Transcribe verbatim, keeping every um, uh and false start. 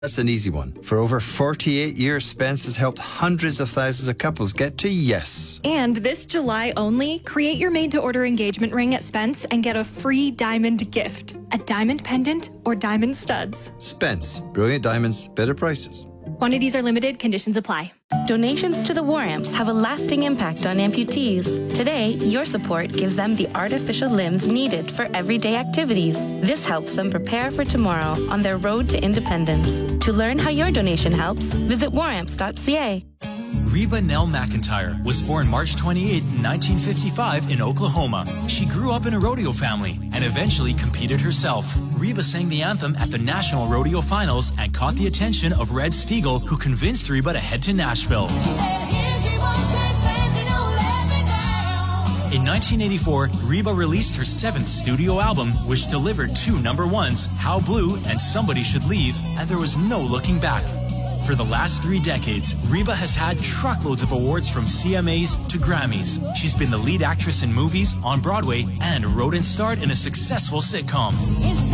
That's an easy one. For over forty-eight years, Spence has helped hundreds of thousands of couples get to yes. And this July only, create your made-to-order engagement ring at Spence and get a free diamond gift. A diamond pendant or diamond studs. Spence. Brilliant diamonds, better prices. Quantities are limited, conditions apply. Donations to the War Amps have a lasting impact on amputees. Today, your support gives them the artificial limbs needed for everyday activities. This helps them prepare for tomorrow on their road to independence. To learn how your donation helps, visit war amps dot c a. Reba Nell McIntyre was born March twenty-eighth, nineteen fifty-five in Oklahoma. She grew up in a rodeo family and eventually competed herself. Reba sang the anthem at the National Rodeo Finals and caught the attention of Red Steagall, who convinced Reba to head to Nashville. In nineteen eighty-four, Reba released her seventh studio album, which delivered two number ones, How Blue and Somebody Should Leave, and there was no looking back. For the last three decades, Reba has had truckloads of awards from C M As to Grammys. She's been the lead actress in movies, on Broadway, and wrote and starred in a successful sitcom.